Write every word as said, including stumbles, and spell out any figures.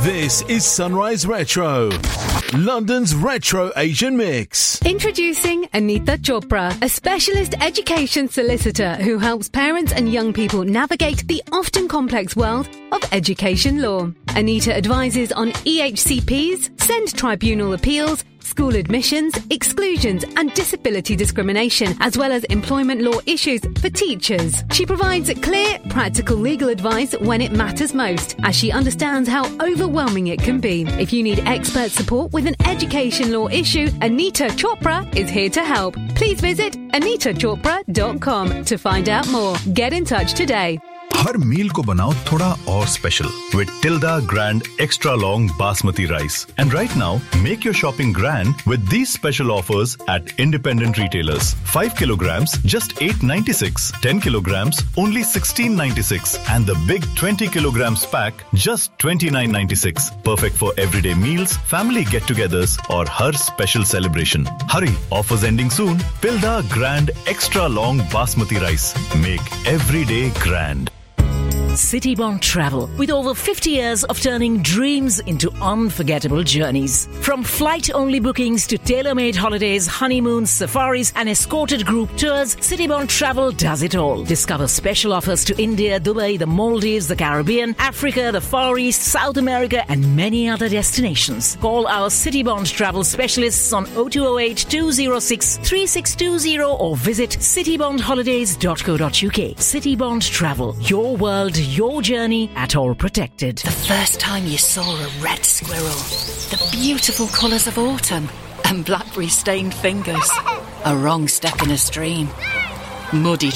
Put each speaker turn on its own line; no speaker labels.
This is Sunrise Retro, London's retro Asian mix.
Introducing Anita Chopra, a specialist education solicitor who helps parents and young people navigate the often complex world of education law. Anita advises on E H C Ps, send tribunal appeals, school admissions, exclusions and disability discrimination, as well as employment law issues for teachers. She provides clear, practical legal advice when it matters most, as she understands how overwhelming it can be. If you need expert support with an education law issue, Anita Chopra is here to help. Please visit anita chopra dot com to find out more. Get in touch today.
हर मील को बनाओ थोड़ा और special with Tilda Grand Extra Long Basmati Rice. And right now, make your shopping grand with these special offers at independent retailers. five kilograms, just eight ninety-six. ten kilograms, only sixteen ninety-six. And the big twenty kilograms pack, just twenty-nine ninety-six. Perfect for everyday meals, family get-togethers, or her special celebration. Hurry, offers ending soon. Tilda Grand Extra Long Basmati Rice. Make every day grand.
Citybond Travel, with over fifty years of turning dreams into unforgettable journeys. From flight-only bookings to tailor-made holidays, honeymoons, safaris and escorted group tours, Citybond Travel does it all. Discover special offers to India, Dubai, the Maldives, the Caribbean, Africa, the Far East, South America and many other destinations. Call our Citybond Travel specialists on oh two oh eight, two oh six, three six two oh or visit citybond holidays dot co dot uk. Citybond Travel, your world, your journey, at all protected.
The first time you saw a red squirrel, the beautiful colours of autumn, and blackberry-stained fingers. A wrong step in a stream. Muddy